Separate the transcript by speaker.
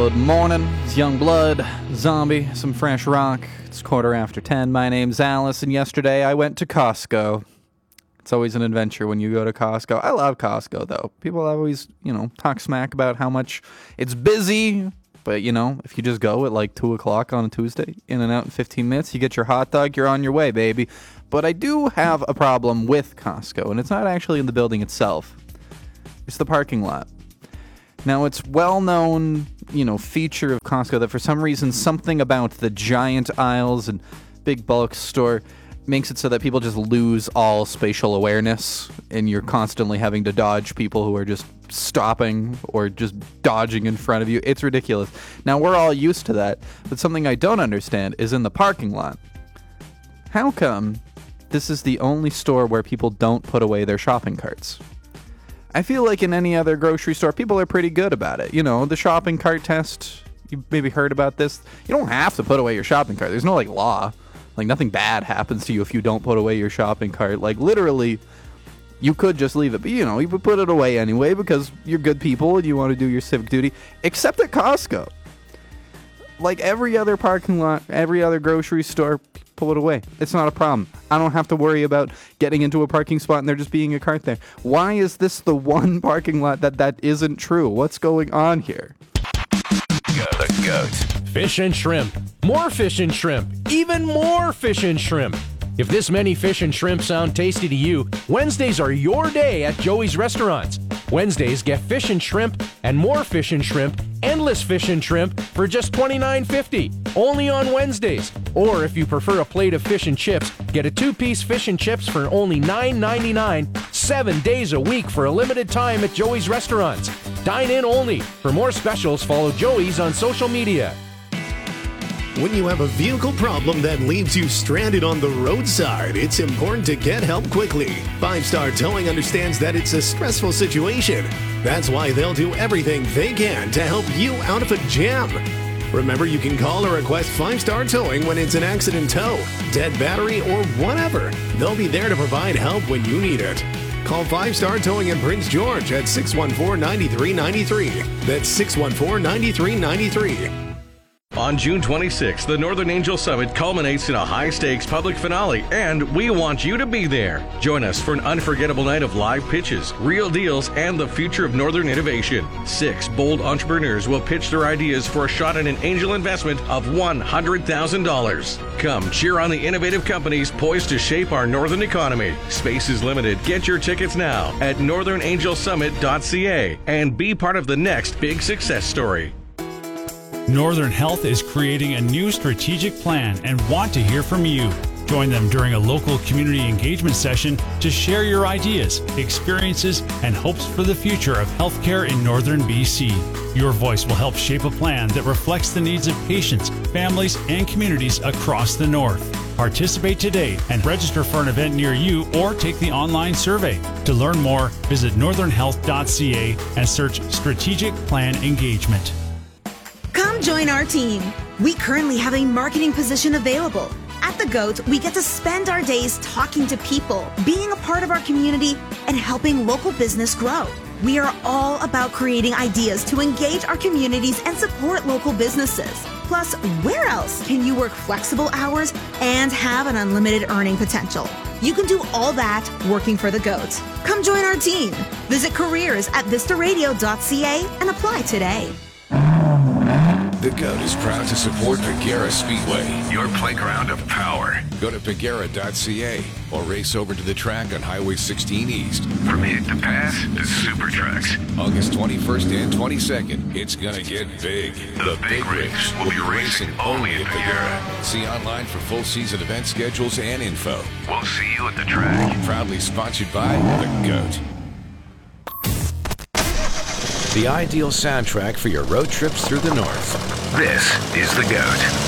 Speaker 1: Good morning. It's Young Blood, Zombie, some fresh rock. It's 10:15. My name's Alice, and yesterday I went to Costco. It's always an adventure when you go to Costco. I love Costco, though. People always, talk smack about how much it's busy. But, if you just go at like 2 o'clock on a Tuesday, in and out in 15 minutes, you get your hot dog, you're on your way, baby. But I do have a problem with Costco, and it's not actually in the building itself. It's the parking lot. Now, it's well-known, feature of Costco that for some reason something about the giant aisles and big bulk store makes it so that people just lose all spatial awareness, and you're constantly having to dodge people who are just stopping or just dodging in front of you. It's ridiculous. Now, we're all used to that, but something I don't understand is in the parking lot. How come this is the only store where people don't put away their shopping carts? I feel like in any other grocery store, people are pretty good about it. The shopping cart test, you maybe heard about this. You don't have to put away your shopping cart. There's no, law. Nothing bad happens to you if you don't put away your shopping cart. Literally, you could just leave it. But, you would put it away anyway because you're good people and you want to do your civic duty. Except at Costco. Like every other parking lot, every other grocery store, pull it away. It's not a problem. I don't have to worry about getting into a parking spot and there just being a cart there. Why is this the one parking lot that isn't true? What's going on here?
Speaker 2: The goat. Fish and shrimp. More fish and shrimp. Even more fish and shrimp. If this many fish and shrimp sound tasty to you, Wednesdays are your day at Joey's Restaurants. Wednesdays get fish and shrimp and more fish and shrimp, endless fish and shrimp for just $29.50. Only on Wednesdays. Or if you prefer a plate of fish and chips, get a 2-piece fish and chips for only $9.99, 7 days a week for a limited time at Joey's Restaurants. Dine in only. For more specials, follow Joey's on social media.
Speaker 3: When you have a vehicle problem that leaves you stranded on the roadside, it's important to get help quickly. 5 Star Towing understands that it's a stressful situation. That's why they'll do everything they can to help you out of a jam. Remember, you can call or request 5 Star Towing when it's an accident tow, dead battery, or whatever. They'll be there to provide help when you need it. Call 5 Star Towing in Prince George at 614-9393. That's 614-9393.
Speaker 4: On June 26th, the Northern Angel Summit culminates in a high-stakes public finale, and we want you to be there. Join us for an unforgettable night of live pitches, real deals, and the future of Northern innovation. 6 bold entrepreneurs will pitch their ideas for a shot at an angel investment of $100,000. Come cheer on the innovative companies poised to shape our Northern economy. Space is limited. Get your tickets now at northernangelsummit.ca and be part of the next big success story.
Speaker 5: Northern Health is creating a new strategic plan and want to hear from you. Join them during a local community engagement session to share your ideas, experiences, and hopes for the future of healthcare in Northern BC. Your voice will help shape a plan that reflects the needs of patients, families, and communities across the North. Participate today and register for an event near you or take the online survey. To learn more, visit northernhealth.ca and search Strategic Plan Engagement.
Speaker 6: Come join our team. We currently have a marketing position available. At The GOAT, we get to spend our days talking to people, being a part of our community, and helping local business grow. We are all about creating ideas to engage our communities and support local businesses. Plus, where else can you work flexible hours and have an unlimited earning potential? You can do all that working for The GOAT. Come join our team. Visit careers at vistaradio.ca and apply today.
Speaker 7: The GOAT is proud to support Pagera Speedway, your playground of power. Go to pagera.ca or race over to the track on Highway 16 East. From hit to pass to super trucks. August 21st and 22nd, it's gonna get big. The big rigs will be racing only at Pagera. See online for full season event schedules and info. We'll see you at the track. Proudly sponsored by The GOAT. The ideal soundtrack for your road trips through the North. This is The GOAT.